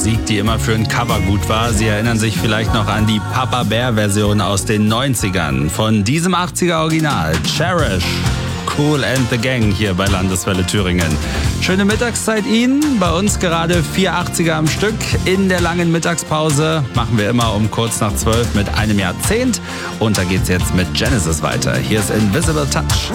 Musik, die immer für ein Cover gut war. Sie erinnern sich vielleicht noch an die Papa Bear-Version aus den 90ern von diesem 80er-Original. Cherish, Kool and the Gang hier bei Landeswelle Thüringen. Schöne Mittagszeit Ihnen. Bei uns gerade 4 80er am Stück. In der langen Mittagspause machen wir immer um kurz nach 12 mit einem Jahrzehnt. Und da geht's jetzt mit Genesis weiter. Hier ist Invisible Touch.